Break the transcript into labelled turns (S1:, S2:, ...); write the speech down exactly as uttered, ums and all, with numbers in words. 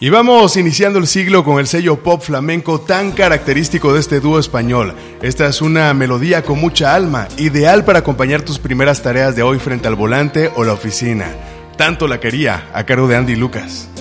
S1: Y vamos iniciando el siglo con el sello pop flamenco tan característico de este dúo español. Esta es una melodía con mucha alma, ideal para acompañar tus primeras tareas de hoy frente al volante o la oficina. Tanto la quería, a cargo de Andy Lucas.